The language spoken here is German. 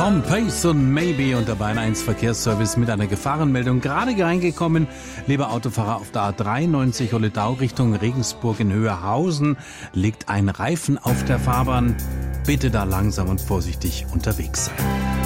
Tom Pace und Maybe und der Bayern 1 Verkehrsservice mit einer Gefahrenmeldung gerade reingekommen. Lieber Autofahrer, auf der A93 Holledau Richtung Regensburg in Höherhausen liegt ein Reifen auf der Fahrbahn. Bitte da langsam und vorsichtig unterwegs sein.